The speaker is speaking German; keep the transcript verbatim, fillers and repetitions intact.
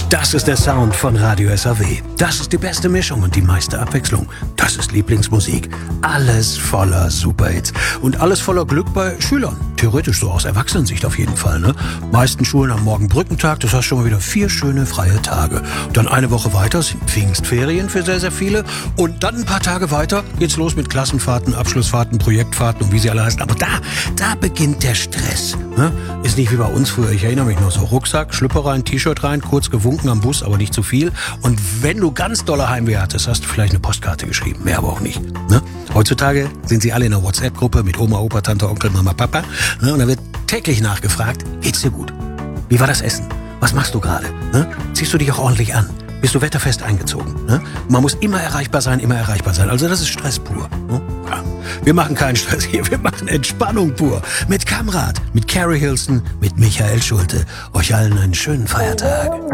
Das ist der Sound von Radio S A W. Das ist die beste Mischung und die meiste Abwechslung. Das ist Lieblingsmusik. Alles voller Superhits. Und alles voller Glück bei Schülern. Theoretisch so aus Erwachsenensicht auf jeden Fall, ne? Meisten Schulen haben morgen Brückentag, das heißt schon mal wieder vier schöne freie Tage. Dann eine Woche weiter sind Pfingstferien für sehr, sehr viele. Und dann ein paar Tage weiter geht's los mit Klassenfahrten, Abschlussfahrten, Projektfahrten und wie sie alle heißen. Aber da, da beginnt der Stress. Ne? Ist nicht wie bei uns früher. Ich erinnere mich noch so. Rucksack, Schlüpper rein, T-Shirt rein, kurz gewunken am Bus, aber nicht zu viel. Und wenn du ganz dolle Heimweh hattest, hast du vielleicht eine Postkarte geschrieben. Mehr aber auch nicht. Ne? Heutzutage sind sie alle in einer WhatsApp-Gruppe mit Oma, Opa, Tante, Onkel, Mama, Papa. Ne? Und da wird täglich nachgefragt, geht's dir gut? Wie war das Essen? Was machst du gerade? Ne? Ziehst du dich auch ordentlich an? Bist du wetterfest eingezogen? Ne? Man muss immer erreichbar sein, immer erreichbar sein. Also das ist Stress pur. Ne? Ja. Wir machen keinen Stress hier, wir machen Entspannung pur. Mit Kamrat, mit Carrie Hilson, mit Michael Schulte. Euch allen einen schönen Feiertag.